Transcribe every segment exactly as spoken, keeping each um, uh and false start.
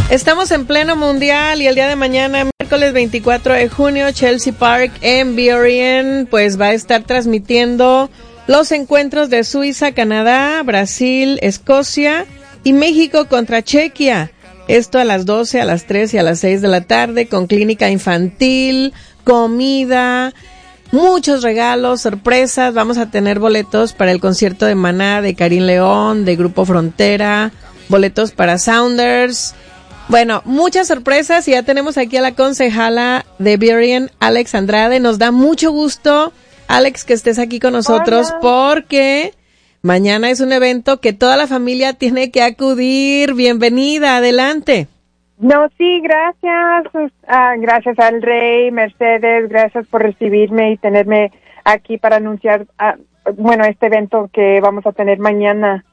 Estamos en pleno mundial y el día de mañana, miércoles veinticuatro de junio, Chelsea Park en Burien, pues va a estar transmitiendo los encuentros de Suiza, Canadá, Brasil, Escocia y México contra Chequia. Esto a las doce, a las tres y a las seis de la tarde, con clínica infantil, comida, muchos regalos, sorpresas. Vamos a tener boletos para el concierto de Maná, de Karim León, de Grupo Frontera, boletos para Sounders. Bueno, muchas sorpresas y ya tenemos aquí a la concejala de Burien, Alex Andrade. Nos da mucho gusto, Alex, que estés aquí con nosotros. Hola. Porque mañana es un evento que toda la familia tiene que acudir. Bienvenida, adelante. No, sí, gracias. Uh, gracias al Rey, Mercedes, gracias por recibirme y tenerme aquí para anunciar, uh, bueno, este evento que vamos a tener mañana.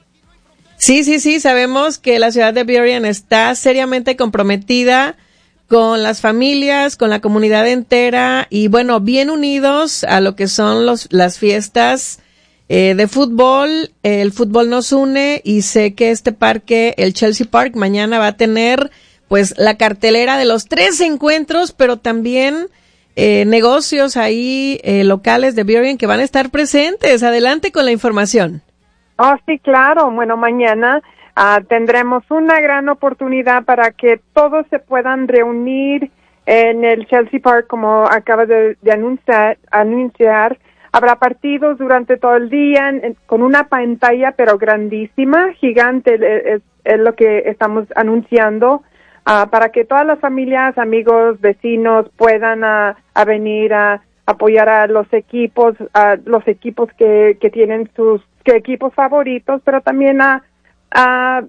Sí, sí, sí, sabemos que la ciudad de Burien está seriamente comprometida con las familias, con la comunidad entera y, bueno, bien unidos a lo que son los las fiestas eh, de fútbol. El fútbol nos une y sé que este parque, el Chelsea Park, mañana va a tener, pues, la cartelera de los tres encuentros, pero también eh, negocios ahí eh, locales de Burien que van a estar presentes. Adelante con la información. Oh, sí, claro. Bueno, mañana uh, tendremos una gran oportunidad para que todos se puedan reunir en el Chelsea Park, como acaba de, de anunciar, anunciar. Habrá partidos durante todo el día en, con una pantalla, pero grandísima, gigante, es, es lo que estamos anunciando, uh, para que todas las familias, amigos, vecinos puedan uh, a venir a apoyar a los equipos, a los equipos que, que tienen sus que equipos favoritos, pero también a, a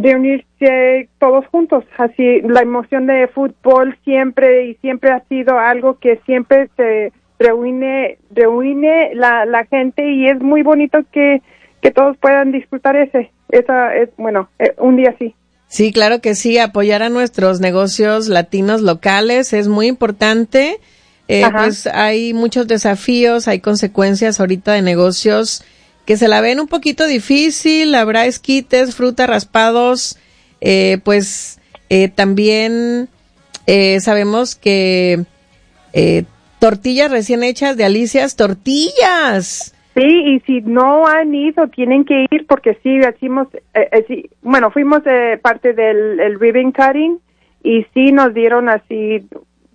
reunirse todos juntos. Así, la emoción de fútbol siempre y siempre ha sido algo que siempre se reúne, reúne la, la gente y es muy bonito que, que todos puedan disfrutar ese, esa, es, bueno, un día así. Sí, claro que sí, apoyar a nuestros negocios latinos locales es muy importante. Eh, pues hay muchos desafíos, hay consecuencias ahorita de negocios que se la ven un poquito difícil. Habrá esquites, fruta, raspados, eh, pues eh, también eh, sabemos que eh, tortillas recién hechas de Alicia's Tortillas. Sí, y si no han ido, tienen que ir porque sí, hicimos, eh, eh, sí, bueno, fuimos eh, parte del el ribbon cutting y sí nos dieron así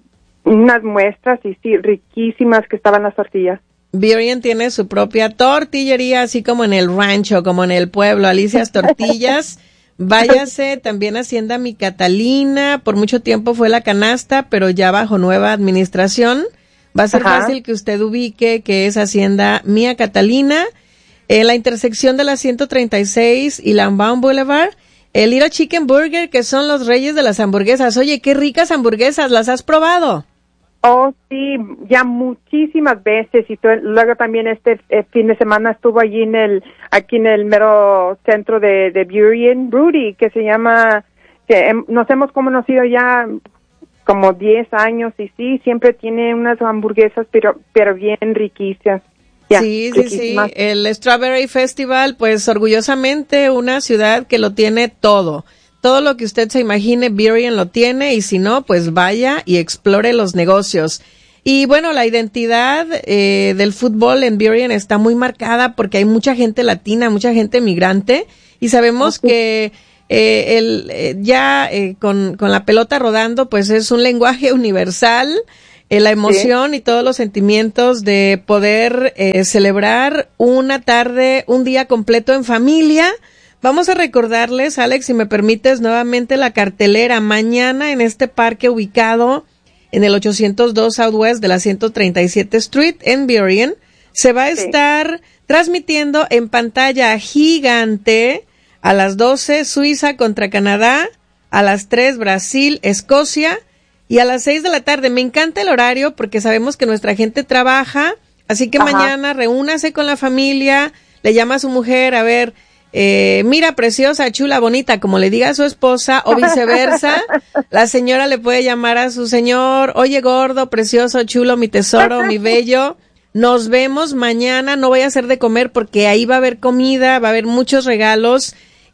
unas muestras y sí, riquísimas que estaban las tortillas. Burien tiene su propia tortillería, así como en el rancho, como en el pueblo, Alicia's Tortillas. Váyase también a Hacienda Mi Catalina, por mucho tiempo fue La Canasta, pero ya bajo nueva administración. Va a ser Ajá. fácil que usted ubique que es Hacienda Mía Catalina, en la intersección de la ciento treinta y seis y Lambaum Boulevard, el Little Chicken Burger, que son los reyes de las hamburguesas. Oye, qué ricas hamburguesas, ¿las has probado? Oh, sí, ya muchísimas veces y to- luego también este eh, fin de semana estuvo allí en el, aquí en el mero centro de, de Burien, Rudy, que se llama, que em, nos hemos conocido ya como diez años y sí, siempre tiene unas hamburguesas, pero, pero bien riquísimas. Ya, sí, sí, sí, el Strawberry Festival, pues orgullosamente una ciudad que lo tiene todo. Todo lo que usted se imagine, Burien lo tiene, y si no, pues vaya y explore los negocios. Y bueno, la identidad eh, del fútbol en Burien está muy marcada porque hay mucha gente latina, mucha gente migrante, y sabemos okay. que eh, el eh, ya eh, con, con la pelota rodando, pues es un lenguaje universal, eh, la emoción sí. y todos los sentimientos de poder eh, celebrar una tarde, un día completo en familia. Vamos a recordarles, Alex, si me permites, nuevamente la cartelera mañana en este parque ubicado en el ochocientos dos Southwest de la ciento treinta y siete Street en Burien. Se va a sí. estar transmitiendo en pantalla gigante a las doce Suiza contra Canadá, a las tres Brasil, Escocia y a las seis de la tarde. Me encanta el horario porque sabemos que nuestra gente trabaja, así que Ajá. mañana reúnase con la familia, le llama a su mujer, a ver, Eh, mira, preciosa, chula, bonita, como le diga a su esposa, o viceversa, la señora le puede llamar a su señor, oye, gordo, precioso, chulo, mi tesoro, mi bello, nos vemos mañana, no voy a hacer de comer porque ahí va a haber comida, va a haber muchos regalos,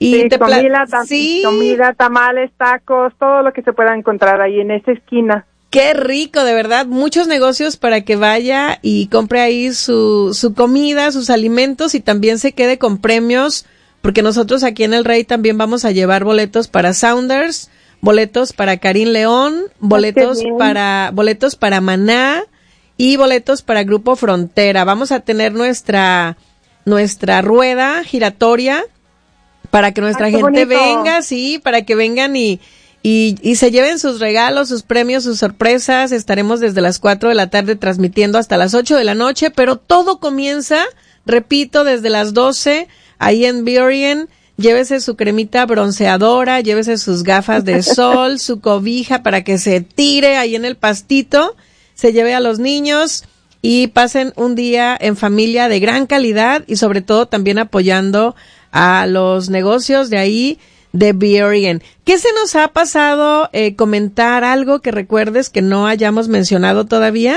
Y sí, te pla- comida, tam- sí. comida, tamales, tacos, todo lo que se pueda encontrar ahí en esa esquina. Qué rico, de verdad, muchos negocios para que vaya y compre ahí su, su comida, sus alimentos y también se quede con premios, porque nosotros aquí en El Rey también vamos a llevar boletos para Sounders, boletos para Karim León, boletos bien. para, boletos para Maná y boletos para Grupo Frontera. Vamos a tener nuestra, nuestra rueda giratoria para que nuestra Ay, qué gente bonito. venga, sí, para que vengan y, y, y se lleven sus regalos, sus premios, sus sorpresas. Estaremos desde las cuatro de la tarde transmitiendo hasta las ocho de la noche, pero todo comienza, repito, desde las doce, ahí en Burien. Llévese su cremita bronceadora, llévese sus gafas de sol, su cobija para que se tire ahí en el pastito, se lleve a los niños y pasen un día en familia de gran calidad y sobre todo también apoyando a los negocios de ahí de Burien. ¿Qué se nos ha pasado eh, comentar? ¿Algo que recuerdes que no hayamos mencionado todavía?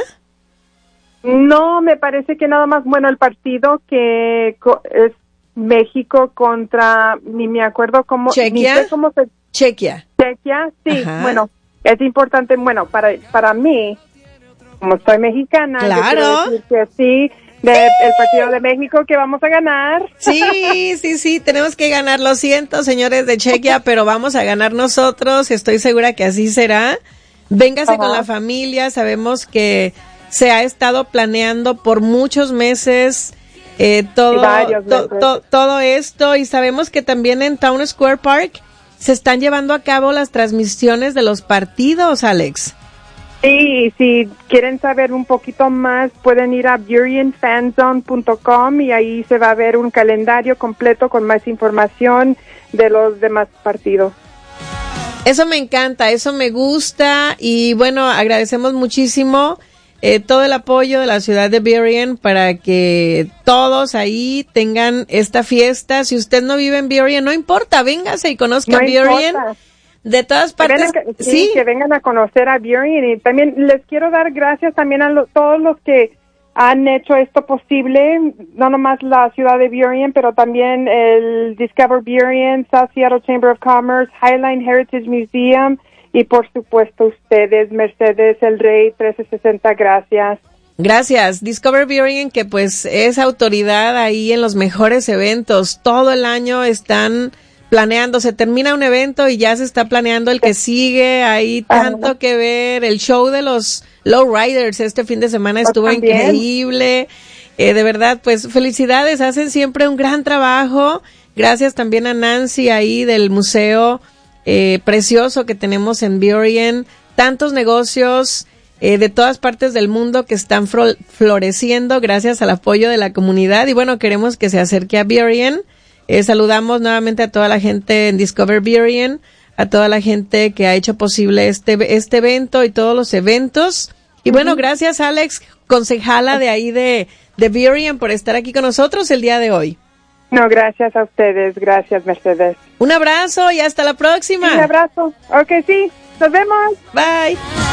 No, me parece que nada más, bueno, el partido que co- es México contra, ni me acuerdo cómo, Chequia. ni sé cómo se, Chequia. Chequia, sí, Ajá. bueno, es importante, bueno, para, para mí, como soy mexicana, yo Claro. quiero decir que sí, de, el partido de México que vamos a ganar. Sí, sí, sí, tenemos que ganar. Lo siento, señores de Chequia, pero vamos a ganar nosotros. Estoy segura que así será. Véngase Ajá. con la familia. Sabemos que se ha estado planeando por muchos meses eh, todo, varios to- meses. to- todo esto y sabemos que también en Town Square Park se están llevando a cabo las transmisiones de los partidos, Alex. Sí, y si quieren saber un poquito más, pueden ir a burien fanzone punto com y ahí se va a ver un calendario completo con más información de los demás partidos. Eso me encanta, eso me gusta y bueno, agradecemos muchísimo eh, todo el apoyo de la ciudad de Burien para que todos ahí tengan esta fiesta. Si usted no vive en Burien, no importa, véngase y conozca No Burien. importa. De todas Que partes, vengan, sí, sí. que vengan a conocer a Burien y también les quiero dar gracias también a lo- todos los que han hecho esto posible, no nomás la ciudad de Burien, pero también el Discover Burien, South Seattle Chamber of Commerce, Highline Heritage Museum y por supuesto ustedes, Mercedes, El Rey, trece sesenta, gracias. Gracias. Discover Burien, que pues es autoridad ahí en los mejores eventos. Todo el año están planeando, se termina un evento y ya se está planeando el que sigue, hay tanto Ajá. que ver. El show de los Lowriders este fin de semana estuvo también. increíble. Eh, de verdad, pues felicidades, hacen siempre un gran trabajo. Gracias también a Nancy ahí del museo eh, precioso que tenemos en Burien. Tantos negocios eh, de todas partes del mundo que están fro- floreciendo gracias al apoyo de la comunidad. Y bueno, queremos que se acerque a Burien. Eh, saludamos nuevamente a toda la gente en Discover Burien, a toda la gente que ha hecho posible este este evento y todos los eventos. Y bueno, gracias Alex, concejala de ahí de, de Burien, por estar aquí con nosotros el día de hoy. No, gracias a ustedes, gracias Mercedes. Un abrazo y hasta la próxima. Un abrazo. Ok, sí, nos vemos. Bye.